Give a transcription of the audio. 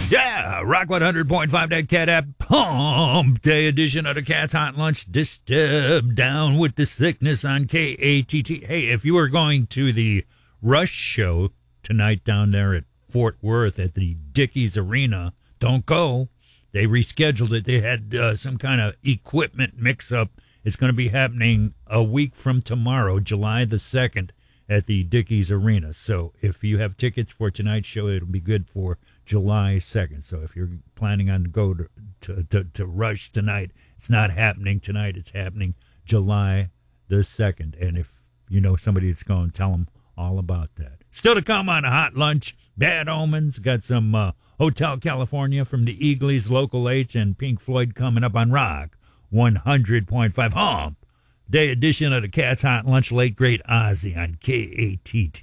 Yeah, Rock 100.5, that Cat app, Pump Day edition of the Cat's Hot Lunch, Disturbed Down with the Sickness on KATT. Hey, if you are going to the Rush show tonight down there at Fort Worth at the Dickies Arena, don't go. They rescheduled it. They had some kind of equipment mix-up. It's going to be happening a week from tomorrow, July the 2nd, at the Dickies Arena. So if you have tickets for tonight's show, it'll be good for July 2nd. So if you're planning on to go to Rush tonight, it's not happening tonight. It's happening July the 2nd. And if you know somebody that's going, tell them all about that. Still to come on a Hot Lunch, Bad Omens. Got some Hotel California from the Eagles, Local H, and Pink Floyd coming up on Rock 100.5 Hump Day edition of the Cat's Hot Lunch. Late great Ozzy on KATT.